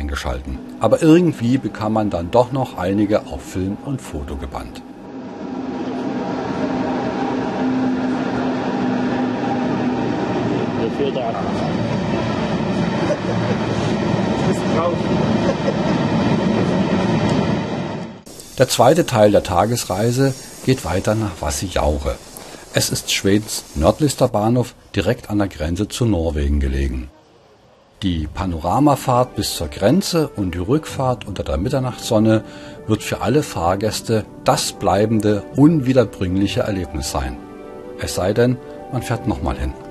eingeschalten. Aber irgendwie bekam man dann doch noch einige auf Film und Foto gebannt. Der zweite Teil der Tagesreise geht weiter nach Vassijaure. Es ist Schwedens nördlichster Bahnhof, direkt an der Grenze zu Norwegen gelegen. Die Panoramafahrt bis zur Grenze und die Rückfahrt unter der Mitternachtssonne wird für alle Fahrgäste das bleibende, unwiederbringliche Erlebnis sein. Es sei denn, man fährt nochmal hin.